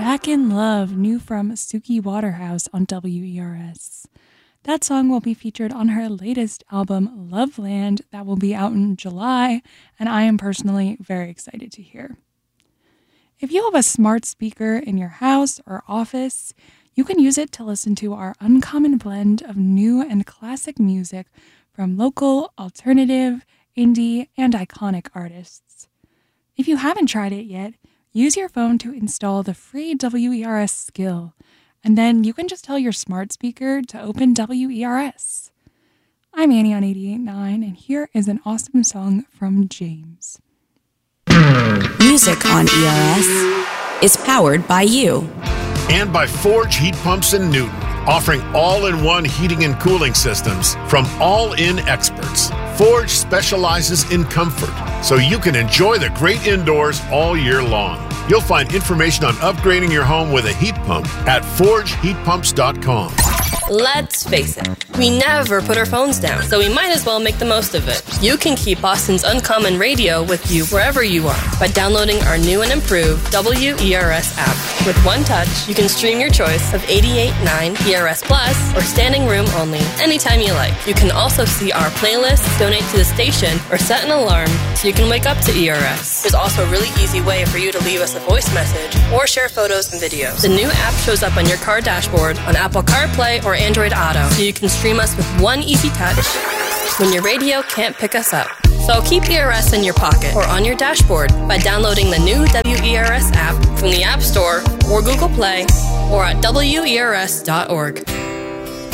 Back in Love, new from Suki Waterhouse on WERS. That song will be featured on her latest album, Loveland, that will be out in July, and I am personally very excited to hear. If you have a smart speaker in your house or office, you can use it to listen to our uncommon blend of new and classic music from local, alternative, indie, and iconic artists. If you haven't tried it yet, use your phone to install the free WERS skill, and then you can just tell your smart speaker to open WERS. I'm Annie on 88.9, and here is an awesome song from James. Music on ERS is powered by you. And by Forge Heat Pumps in Newton, offering all-in-one heating and cooling systems from all-in experts. Forge specializes in comfort, so you can enjoy the great indoors all year long. You'll find information on upgrading your home with a heat pump at forgeheatpumps.com. Let's face it, we never put our phones down, so we might as well make the most of it. You can keep Boston's Uncommon Radio with you wherever you are by downloading our new and improved WERS app. With one touch, you can stream your choice of 88.9, ERS Plus, or standing room only, anytime you like. You can also see our playlists, donate to the station, or set an alarm so you can wake up to ERS. There's also a really easy way for you to leave us a voice message or share photos and videos. The new app shows up on your car dashboard on Apple CarPlay or Android Auto, so you can stream us with one easy touch when your radio can't pick us up. So keep ERS in your pocket or on your dashboard by downloading the new WERS app from the App Store or Google Play or at WERS.org.